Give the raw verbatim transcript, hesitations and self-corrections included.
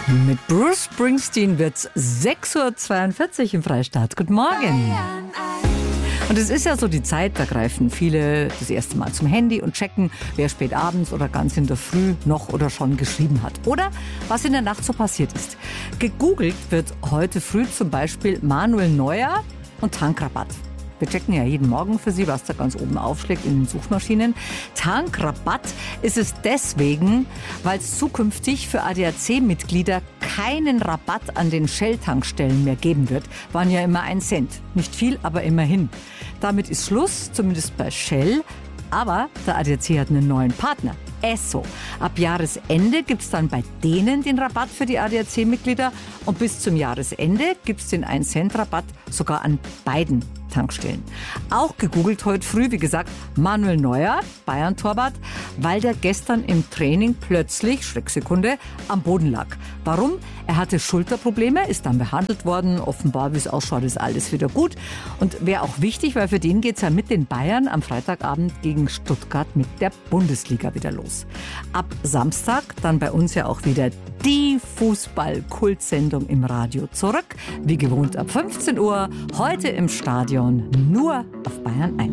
Mit Bruce Springsteen wird's sechs Uhr zweiundvierzig im Freistaat. Guten Morgen. Und es ist ja so die Zeit, da greifen viele das erste Mal zum Handy und checken, wer spät abends oder ganz in der Früh noch oder schon geschrieben hat. Oder was in der Nacht so passiert ist. Gegoogelt wird heute früh zum Beispiel Manuel Neuer und Tankrabatt. Wir checken ja jeden Morgen für Sie, was da ganz oben aufschlägt in den Suchmaschinen. Tankrabatt ist es deswegen, weil es zukünftig für A D A C-Mitglieder keinen Rabatt an den Shell-Tankstellen mehr geben wird. Waren ja immer ein Cent. Nicht viel, aber immerhin. Damit ist Schluss, zumindest bei Shell. Aber der A D A C hat einen neuen Partner. Esso. Ab Jahresende gibt es dann bei denen den Rabatt für die A D A C-Mitglieder und bis zum Jahresende gibt es den ein Cent Rabatt sogar an beiden Tankstellen. Auch gegoogelt heute früh, wie gesagt, Manuel Neuer, Bayern-Torwart, weil der gestern im Training plötzlich, Schrecksekunde, am Boden lag. Warum? Er hatte Schulterprobleme, ist dann behandelt worden. Offenbar, wie es ausschaut, ist alles wieder gut. Und wäre auch wichtig, weil für den geht es ja mit den Bayern am Freitagabend gegen Stuttgart mit der Bundesliga wieder los. Ab Samstag dann bei uns ja auch wieder die Fußball-Kultsendung im Radio zurück. Wie gewohnt ab fünfzehn Uhr, heute im Stadion, nur auf Bayern eins.